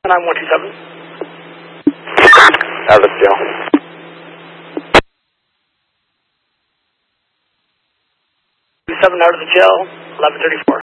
9127. Out of the jail. 27 out of the jail, 1134.